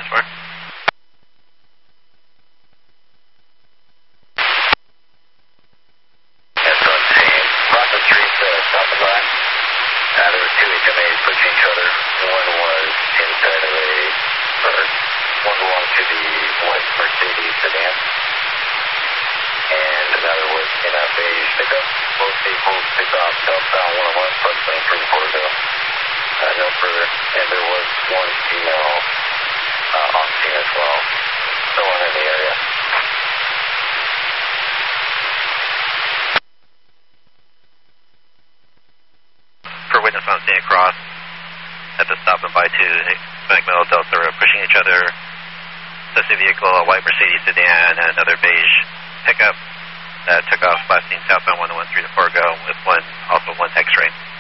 S4. Cross the street, south of line. There were two HMAs pushing each other. One was inside of one belonged to the white Mercedes sedan, and another was in a beige pickup. Both vehicles picked off southbound 101, approximately 3 quarters ago. No further, and there was one female on scene as well. No one in the area. For witness on scene across at the stop and by to Hispanic Middle Delta Road, pushing each other. Suspect vehicle, a white Mercedes sedan, and another beige pickup that took off last seen southbound 101 3 to 4 go with also one X-ray.